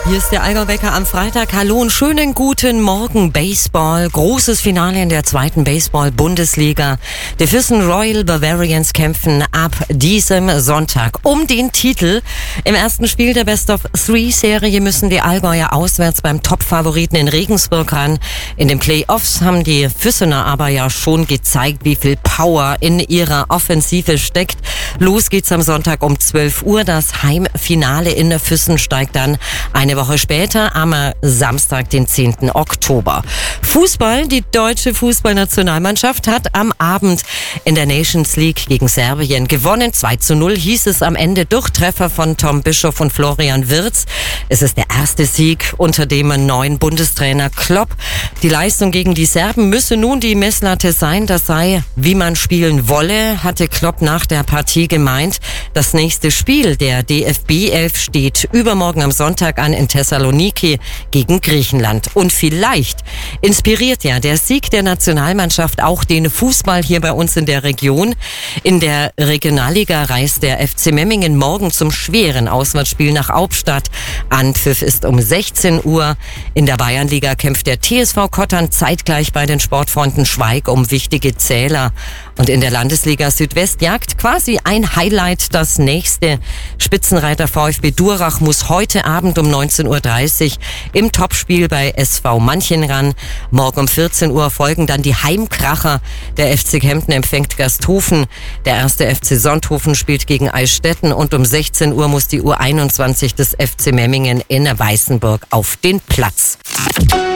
Hier ist der Allgäu-Wecker am Freitag. Hallo und schönen guten Morgen. Baseball. Großes Finale in der zweiten Baseball-Bundesliga. Die Füssen Royal Bavarians kämpfen ab diesem Sonntag um den Titel. Im ersten Spiel der Best-of-Three-Serie müssen die Allgäuer auswärts beim Top-Favoriten in Regensburg ran. In den Playoffs haben die Füssener aber ja schon gezeigt, wie viel Power in ihrer Offensive steckt. Los geht's am Sonntag um 12 Uhr. Das Heimfinale in der Füssen steigt dann eine Woche später am Samstag, den 10. Oktober. Fußball. Die deutsche Fußballnationalmannschaft hat am Abend in der Nations League gegen Serbien gewonnen. 2:0 hieß es am Ende durch Treffer von Tom Bischoff und Florian Wirtz. Es ist der erste Sieg unter dem neuen Bundestrainer Klopp. Die Leistung gegen die Serben müsse nun die Messlatte sein. Das sei, wie man spielen wolle, hatte Klopp nach der Partie gemeint. Das nächste Spiel der DFB 11 steht übermorgen am Sonntag an in Thessaloniki gegen Griechenland. Und vielleicht inspiriert ja der Sieg der Nationalmannschaft auch den Fußball hier bei uns in der Region. In der Regionalliga reist der FC Memmingen morgen zum schweren Auswärtsspiel nach Hauptstadt. Anpfiff ist um 16 Uhr. In der Bayernliga kämpft der TSV Kottern zeitgleich bei den Sportfreunden Schweig um wichtige Zähler. Und in der Landesliga Südwest jagt quasi ein Highlight das nächste. Spitzenreiter VfB Durach muss heute Abend um 19:30 Uhr im Topspiel bei SV Manchen ran. Morgen um 14 Uhr folgen dann die Heimkracher. Der FC Kempten empfängt Gasthofen. Der erste FC Sonthofen spielt gegen Eichstätten und um 16 Uhr muss die U21 des FC Memmingen in Weißenburg auf den Platz.